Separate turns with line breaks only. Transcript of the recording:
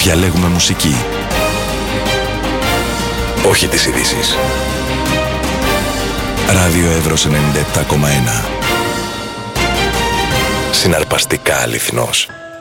Διαλέγουμε μουσική, όχι τις ειδήσεις. Ράδιο Εύρος 97,1. Συναρπαστικά αληθινός.